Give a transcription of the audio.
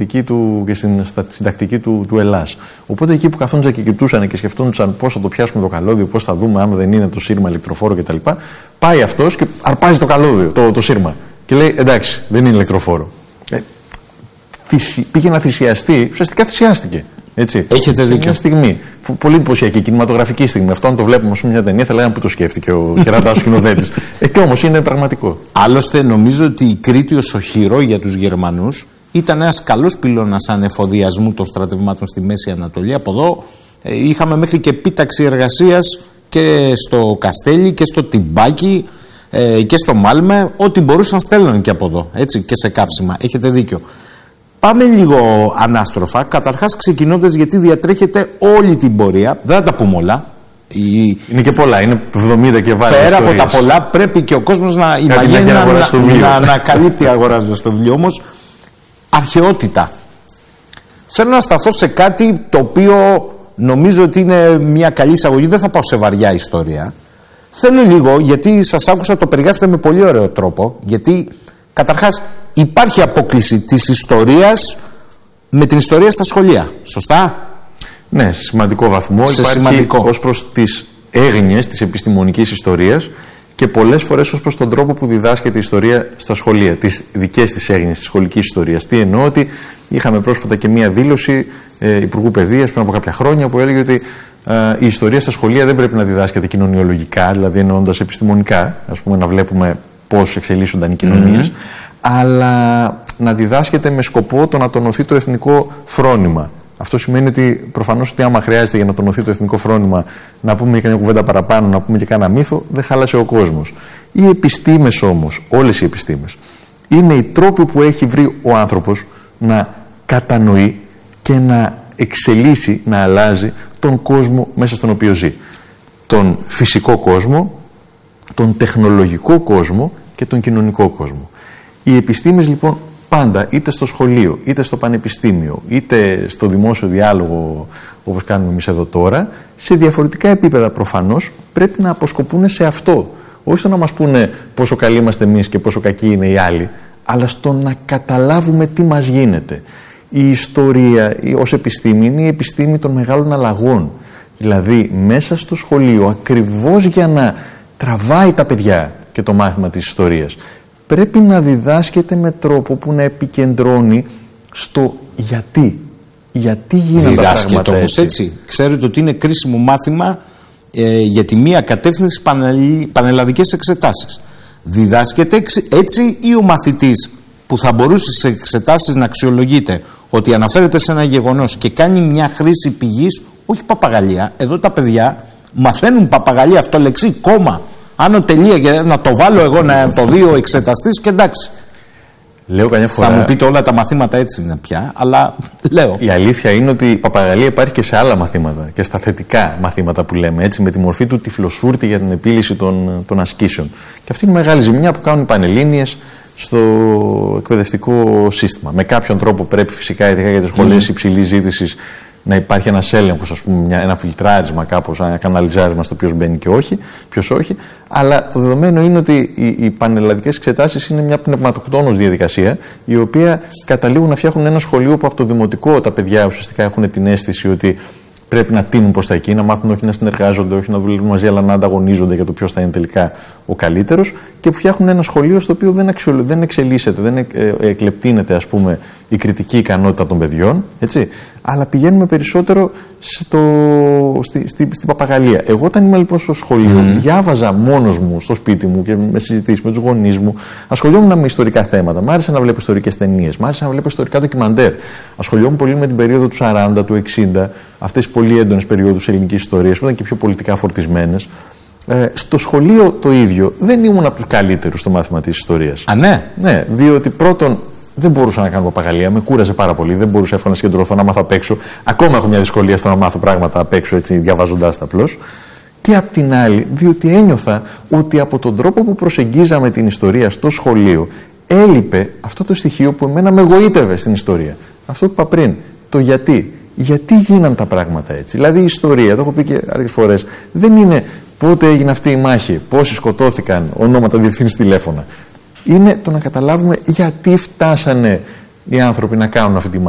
πολιτική του και στην συντακτική του Ελλάς. Οπότε εκεί που καθόντουσαν και κοιτούσαν και σκεφτόντουσαν πώς θα το πιάσουμε το καλώδιο, πώς θα δούμε άμα δεν είναι το σύρμα ηλεκτροφόρο κτλ. Πάει αυτός και αρπάζει το καλώδιο, το σύρμα. Και λέει εντάξει, δεν είναι ηλεκτροφόρο. Πήγε να θυσιαστεί, ουσιαστικά θυσιάστηκε. Έτσι. Έχετε δίκιο. Μια στιγμή, πολύ εντυπωσιακή, κινηματογραφική στιγμή. Αυτό, αν το βλέπουμε σε μια ταινία, θα λέγαμε που το σκέφτηκε ο Κερατάς σκηνοθέτης. Και όμως είναι πραγματικό. Άλλωστε, νομίζω ότι η Κρήτη ως οχυρό για τους Γερμανούς ήταν ένας καλός πυλώνας ανεφοδιασμού των στρατευμάτων στη Μέση Ανατολή. Από εδώ είχαμε μέχρι και επίταξη εργασίας και στο Καστέλι και στο Τιμπάκι και στο Μάλμε. Ό,τι μπορούσαν στέλνουν και από εδώ. Έτσι, και σε κάψιμα. Έχετε δίκιο. Πάμε λίγο ανάστροφα, καταρχάς ξεκινώντας γιατί διατρέχετε όλη την πορεία, δεν θα τα πούμε όλα. Είναι και πολλά, είναι 70 και βάλει. Πέρα από τα πολλά πρέπει και ο κόσμος να ανακαλύπτει αγοράζοντας το βιβλίο. Όμως, αρχαιότητα. Θέλω να σταθώ σε κάτι το οποίο νομίζω ότι είναι μια καλή εισαγωγή, δεν θα πάω σε βαριά ιστορία. Θέλω λίγο, γιατί σας άκουσα, το περιγράφετε με πολύ ωραίο τρόπο, γιατί καταρχάς υπάρχει απόκλιση της ιστορίας με την ιστορία στα σχολεία. Σωστά? Ναι, σε σημαντικό βαθμό. Υπάρχει ως προς τις έγνοιες της επιστημονικής ιστορίας και πολλές φορές ως προς τον τρόπο που διδάσκεται η ιστορία στα σχολεία. Τις δικές της έγνοιες της σχολικής ιστορίας. Τι εννοώ? Ότι είχαμε πρόσφατα και μία δήλωση Υπουργού Παιδείας πριν από κάποια χρόνια που έλεγε ότι η ιστορία στα σχολεία δεν πρέπει να διδάσκεται κοινωνιολογικά, δηλαδή εννοώντας επιστημονικά, ας πούμε, να βλέπουμε πώς εξελίσσονταν οι κοινωνίες, αλλά να διδάσκεται με σκοπό το να τονωθεί το εθνικό φρόνημα. Αυτό σημαίνει ότι προφανώς ότι άμα χρειάζεται για να τονωθεί το εθνικό φρόνημα να πούμε και μια κουβέντα παραπάνω, να πούμε και κάνα μύθο, δεν χάλασε ο κόσμος. Οι επιστήμες όμως, όλες οι επιστήμες, είναι οι τρόποι που έχει βρει ο άνθρωπος να κατανοεί και να εξελίσσει, να αλλάζει τον κόσμο μέσα στον οποίο ζει. Τον φυσικό κόσμο, τον τεχνολογικό κόσμο και τον κοινωνικό κόσμο. Οι επιστήμες λοιπόν πάντα, είτε στο σχολείο, είτε στο πανεπιστήμιο, είτε στο δημόσιο διάλογο όπως κάνουμε εμείς εδώ τώρα, σε διαφορετικά επίπεδα προφανώς πρέπει να αποσκοπούν σε αυτό. Όχι στο να μας πούνε πόσο καλοί είμαστε εμείς και πόσο κακοί είναι οι άλλοι, αλλά στο να καταλάβουμε τι μας γίνεται. Η ιστορία ως επιστήμη είναι η επιστήμη των μεγάλων αλλαγών. Δηλαδή μέσα στο σχολείο, ακριβώς για να τραβάει τα παιδιά και το μάθημα της ιστορίας, πρέπει να διδάσκεται με τρόπο που να επικεντρώνει στο γιατί. Γιατί γίνονται τα πράγματα έτσι. Ξέρετε ότι είναι κρίσιμο μάθημα για τη μία κατεύθυνση πανελλαδικές εξετάσεις. Διδάσκεται έτσι ή ο μαθητής που θα μπορούσε σε εξετάσεις να αξιολογείται ότι αναφέρεται σε ένα γεγονός και κάνει μια χρήση πηγής, όχι παπαγαλία. Εδώ τα παιδιά μαθαίνουν παπαγαλία, αυτό λεξί, κόμμα. Άνω τελεία για να το βάλω εγώ να το δει ο εξεταστής και εντάξει. Λέω καμιά φορά. Θα μου πείτε όλα τα μαθήματα έτσι είναι πια, αλλά λέω. Η αλήθεια είναι ότι η παπαγαλία υπάρχει και σε άλλα μαθήματα και στα θετικά μαθήματα που λέμε, έτσι, με τη μορφή του τυφλοσούρτη για την επίλυση των ασκήσεων. Και αυτή είναι η μεγάλη ζημιά που κάνουν οι πανελλήνιες στο εκπαιδευτικό σύστημα. Με κάποιον τρόπο πρέπει φυσικά, ειδικά για τις σχολές υψηλής ζήτησης, να υπάρχει ένας έλεγχος, ας πούμε, ένα φιλτράρισμα κάπως, ένα καναλιζάρισμα στο ποιος μπαίνει και όχι, ποιος όχι. Αλλά το δεδομένο είναι ότι οι πανελλαδικές εξετάσεις είναι μια πνευματοκτόνος διαδικασία, η οποία καταλήγουν να φτιάχνουν ένα σχολείο που από το δημοτικό τα παιδιά ουσιαστικά έχουν την αίσθηση ότι πρέπει να τείνουν προς τα εκεί, να μάθουν όχι να συνεργάζονται, όχι να δουλεύουν μαζί, αλλά να ανταγωνίζονται για το ποιος θα είναι τελικά ο καλύτερος, και που φτιάχνουν ένα σχολείο στο οποίο δεν εξελίσσεται, δεν εκλεπτύνεται, ας πούμε, η κριτική ικανότητα των παιδιών, έτσι, αλλά πηγαίνουμε περισσότερο στην παπαγαλία. Εγώ, όταν ήμουν λοιπόν στο σχολείο, διάβαζα μόνος μου στο σπίτι μου και με συζητήσεις με τους γονείς μου, ασχολιόμουν με ιστορικά θέματα. Μ' άρεσε να βλέπω ιστορικές ταινίες, μ' άρεσε να βλέπω ιστορικά ντοκιμαντέρ. Ασχολιόμουν πολύ με την περίοδο του 40, του 60, αυτές τις πολύ έντονες περιόδους ελληνικής ιστορίας που ήταν και πιο πολιτικά φορτισμένες. Στο σχολείο το ίδιο δεν ήμουν από τους καλύτερους στο μάθημα της ιστορίας. Α, ναι. Ναι, διότι πρώτον δεν μπορούσα να κάνω παπαγαλία, με κούραζε πάρα πολύ, δεν μπορούσα εύκολα να συγκεντρωθώ, να μάθω απ' έξω. Ακόμα έχω μια δυσκολία στο να μάθω πράγματα απ' έξω, έτσι, διαβάζοντάς τα απλώς. Και απ' την άλλη, διότι ένιωθα ότι από τον τρόπο που προσεγγίζαμε την ιστορία στο σχολείο έλειπε αυτό το στοιχείο που εμένα με εγωίτευε στην ιστορία. Αυτό που είπα πριν, το γιατί. Γιατί γίναν τα πράγματα έτσι. Δηλαδή η ιστορία, το έχω πει και άλλες φορές, δεν είναι πότε έγινε αυτή η μάχη, πόσοι σκοτώθηκαν, ονόματα, διευθύνσεις, τηλέφωνα. Είναι το να καταλάβουμε γιατί φτάσανε οι άνθρωποι να κάνουν αυτή τη μάχη.